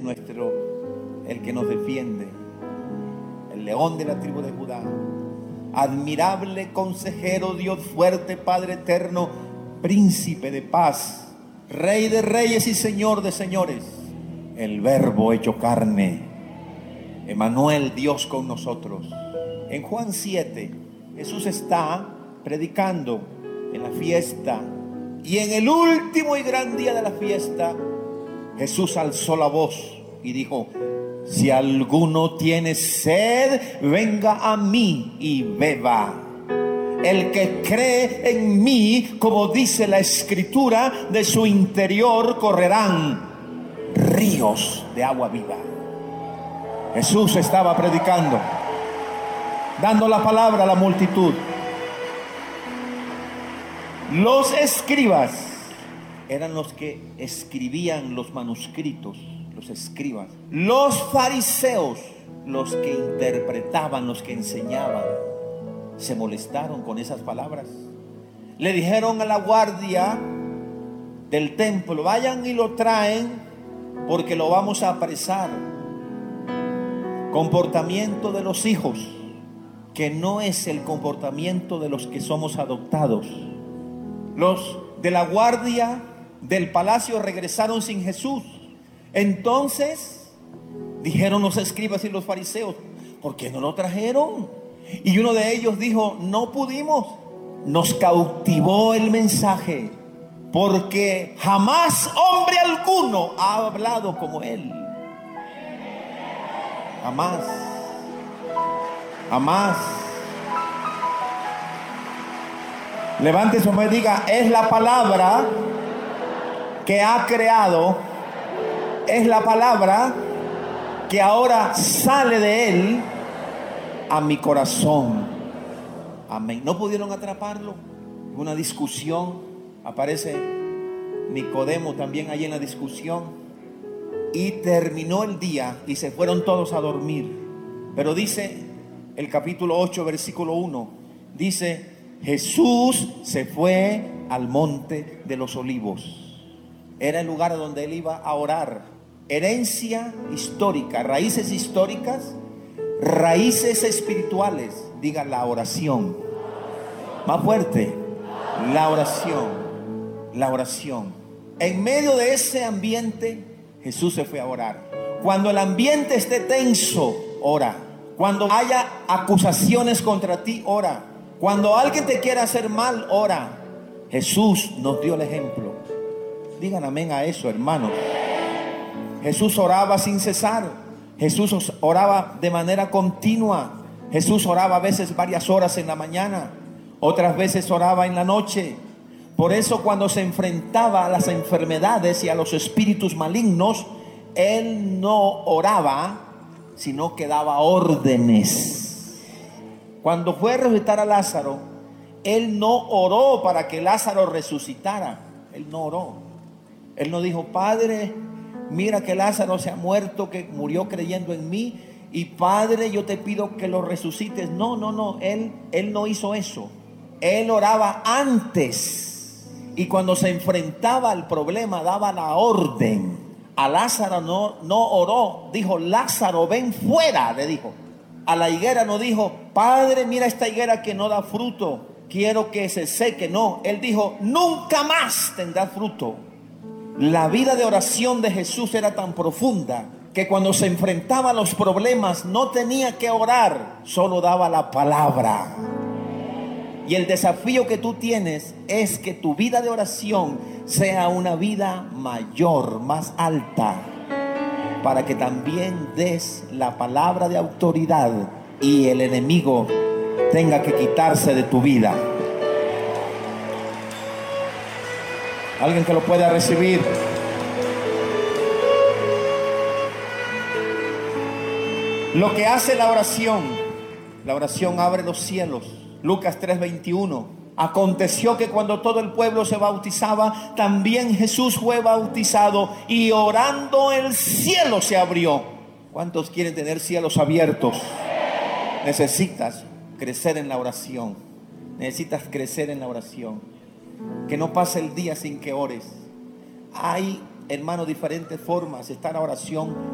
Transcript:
el que nos defiende, el león de la tribu de Judá. Admirable consejero, Dios fuerte, Padre eterno, príncipe de paz, Rey de reyes y Señor de señores, el Verbo hecho carne, Emmanuel, Dios con nosotros. En Juan 7, Jesús está predicando en la fiesta, y en el último y gran día de la fiesta, Jesús alzó la voz y dijo: si alguno tiene sed, venga a mí y beba. El que cree en mí, como dice la Escritura, de su interior correrán ríos de agua viva. Jesús estaba predicando, dando la palabra a la multitud. Los escribas eran los que escribían los manuscritos, los escribas. Los fariseos, los que interpretaban, los que enseñaban, se molestaron con esas palabras. Le dijeron a la guardia del templo: vayan y lo traen, porque lo vamos a apresar. Comportamiento de los hijos que no es el comportamiento de los que somos adoptados. Los de la guardia del palacio regresaron sin Jesús. Entonces dijeron los escribas y los fariseos: ¿por qué no lo trajeron? Y uno de ellos dijo: no pudimos. Nos cautivó el mensaje, porque jamás hombre alguno ha hablado como él. Jamás. Jamás. Levante su mano y diga: es la palabra que ha creado, es la palabra que ahora sale de él a mi corazón. Amén. No pudieron atraparlo. Una discusión. Aparece Nicodemo también allí en la discusión. Y terminó el día y se fueron todos a dormir. Pero dice el capítulo 8, versículo 1. Dice: Jesús se fue al monte de los olivos. Era el lugar donde él iba a orar. Herencia histórica, raíces históricas, raíces espirituales. Diga: la oración. Más fuerte: la oración. La oración. En medio de ese ambiente, Jesús se fue a orar. Cuando el ambiente esté tenso, ora. Cuando haya acusaciones contra ti, ora. Cuando alguien te quiera hacer mal, ora. Jesús nos dio el ejemplo. Digan amén a eso, hermanos. Jesús oraba sin cesar. Jesús oraba de manera continua. Jesús oraba a veces varias horas en la mañana, otras veces oraba en la noche. Por eso cuando se enfrentaba a las enfermedades y a los espíritus malignos, él no oraba, sino que daba órdenes. Cuando fue a resucitar a Lázaro, él no oró para que Lázaro resucitara. Él no oró. Él no dijo: Padre, mira que Lázaro se ha muerto, que murió creyendo en mí, y Padre, yo te pido que lo resucites. No. Él no hizo eso. Él oraba antes, y cuando se enfrentaba al problema daba la orden. A Lázaro no oró. Dijo: Lázaro, ven fuera, le dijo. A la higuera no dijo: Padre, mira esta higuera que no da fruto, quiero que se seque. No, él dijo: nunca más tendrá fruto. La vida de oración de Jesús era tan profunda que cuando se enfrentaba a los problemas no tenía que orar, solo daba la palabra. Y el desafío que tú tienes es que tu vida de oración sea una vida mayor, más alta, para que también des la palabra de autoridad y el enemigo tenga que quitarse de tu vida. Alguien que lo pueda recibir. Lo que hace la oración abre los cielos. Lucas 3:21. Aconteció que cuando todo el pueblo se bautizaba, también Jesús fue bautizado, y orando el cielo se abrió. ¿Cuántos quieren tener cielos abiertos? Necesitas crecer en la oración. Necesitas crecer en la oración. Que no pase el día sin que ores. Hay, hermano, diferentes formas. Está la oración